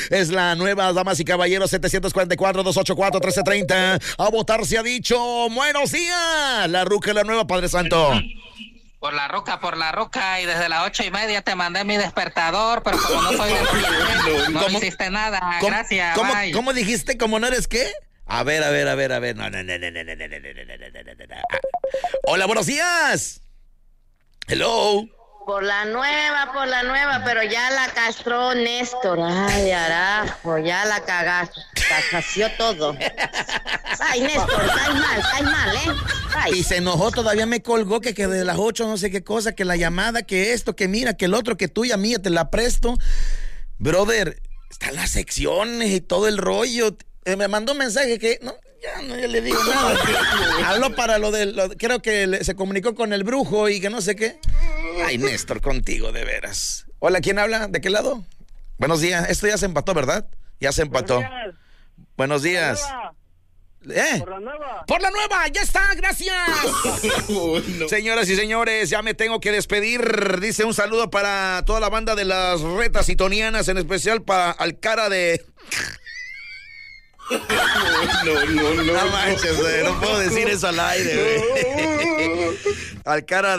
Es la nueva, damas y caballeros, 744-284-1330. A votar se ha dicho. Buenos días. La ruca, la nueva, Padre Santo. Por la roca, y desde las 8:30 te mandé mi despertador, pero como no soy de no hiciste nada. Gracias. ¿Cómo dijiste? ¿Cómo no eres qué? A ver. No. Hola, buenos días. Hello. Por la nueva, pero ya la castró Néstor. Ay, carajo, ya la cagaste. Castració todo. Ay, Néstor, caes mal, ¿eh? Ay. Y se enojó, todavía me colgó que de las 8 no sé qué cosa, que la llamada, que esto, que mira, que el otro, que tuya, mía, te la presto. Brother, están las secciones y todo el rollo. Me mandó un mensaje que ya le digo nada. Habló para creo que se comunicó con el brujo y que no sé qué. Ay, Néstor, contigo, de veras. Hola, ¿quién habla? ¿De qué lado? Buenos días. Esto ya se empató, ¿verdad? Ya se empató. Buenos días. Por la nueva, ya está, gracias. No. Señoras y señores, ya me tengo que despedir. Dice un saludo para toda la banda de las retas itonianas, en especial para Alcara de... No manches, güey, no puedo decir eso al aire, güey. Alcara